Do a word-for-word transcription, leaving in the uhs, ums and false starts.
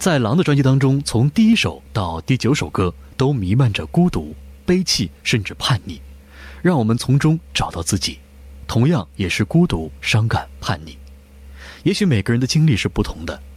在狼的专辑当中，从第一首到第九首歌都弥漫着孤独、悲戚，甚至叛逆，让我们从中找到自己，同样也是孤独、伤感、叛逆。也许每个人的经历是不同的，